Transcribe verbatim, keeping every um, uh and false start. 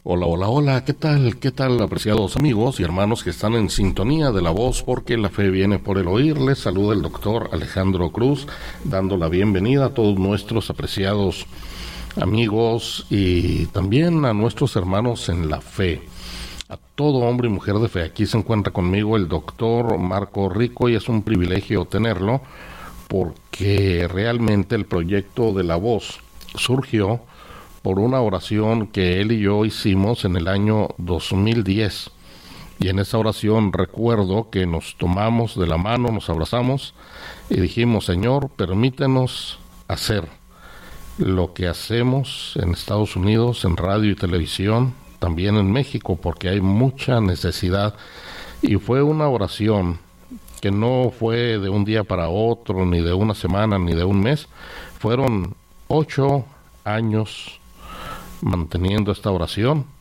Hola, hola, hola, ¿qué tal? ¿Qué tal, apreciados amigos y hermanos que están en sintonía de la voz? Porque la fe viene por el oír. Les saluda el doctor Alejandro Cruz, dando la bienvenida a todos nuestros apreciados amigos y también a nuestros hermanos en la fe. A todo hombre y mujer de fe. Aquí se encuentra conmigo el doctor Marco Rico y es un privilegio tenerlo porque realmente el proyecto de la voz surgió por una oración que él y yo hicimos en el año dos mil diez. Y en esa oración recuerdo que nos tomamos de la mano, nos abrazamos y dijimos: Señor, permítenos hacer lo que hacemos en Estados Unidos, en radio y televisión, también en México, porque hay mucha necesidad. Y fue una oración que no fue de un día para otro, ni de una semana, ni de un mes. Fueron ocho años manteniendo esta oración,